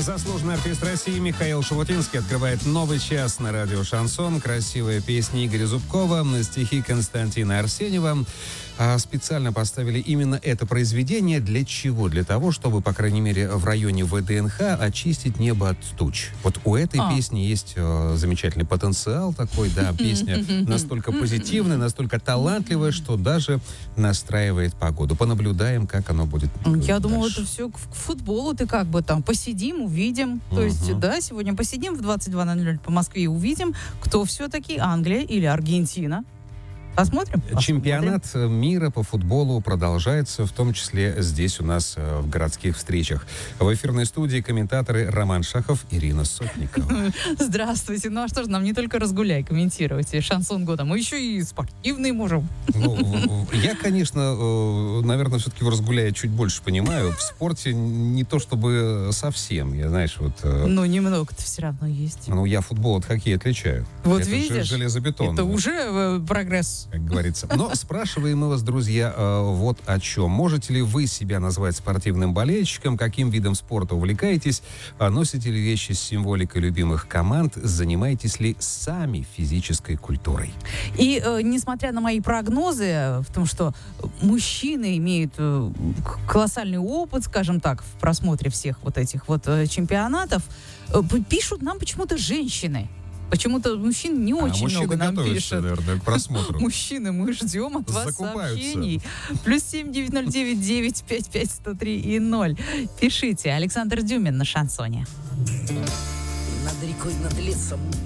Заслуженный артист России Михаил Шавутинский открывает новый час на радио «Шансон». Красивые песни Игоря Зубкова, стихи Константина Арсеньева. Специально поставили именно это произведение. Для чего? Для того, чтобы, по крайней мере, в районе ВДНХ очистить небо от туч. Вот у этой песни есть замечательный потенциал такой, да, песня настолько позитивная, настолько талантливая, что даже настраивает погоду. Понаблюдаем, как оно будет Я думала, дальше. это все к футболу. Ты как бы там посидим, увидим. То есть, да, сегодня посидим в 22:00 по Москве и увидим, кто все-таки Англия или Аргентина. Посмотрим? Чемпионат мира по футболу продолжается, в том числе здесь у нас в городских встречах. В эфирной студии комментаторы Роман Шахов, Ирина Сотникова. Здравствуйте. Ну а что ж, нам не только разгуляй комментировать и шансон года, мы еще и спортивный можем. Я, конечно, наверное, все-таки в разгуляе чуть больше понимаю. В спорте не то чтобы совсем. Я, знаешь, вот... Ну, немного-то все равно есть. Ну, я футбол от хоккея отличаю. Вот это видишь? Железобетон. Это уже прогресс. Как говорится. Но спрашиваем мы вас, друзья, вот о чем. Можете ли вы себя назвать спортивным болельщиком? Каким видом спорта увлекаетесь? Носите ли вещи с символикой любимых команд? Занимаетесь ли сами физической культурой? И несмотря на мои прогнозы, в том, что мужчины имеют колоссальный опыт, скажем так, в просмотре всех вот этих вот чемпионатов, пишут нам почему-то женщины. Почему-то мужчин не очень много нам пишут. Наверное, к просмотру. Мужчины, мы ждем от вас сообщений. +7 909 955 103 и 0. Пишите. Александр Дюмин на шансоне. Над рекой, над лесом